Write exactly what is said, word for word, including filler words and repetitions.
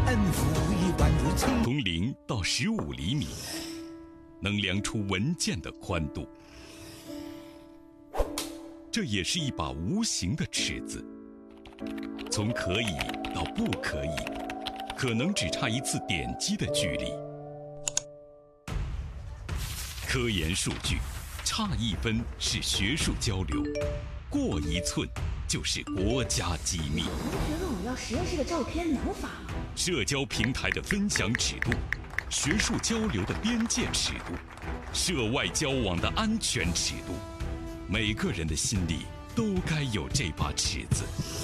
恩抚一万如清。 从零到十五厘米，能量出文件的宽度。这也是一把无形的尺子，从可以到不可以，可能只差一次点击的距离。科研数据，差一分是学术交流，过一寸就是国家机密。 觉得我要实验室的照片能发吗？ 社交平台的分享尺度，学术交流的边界尺度，涉外交往的安全尺度，每个人的心里都该有这把尺子。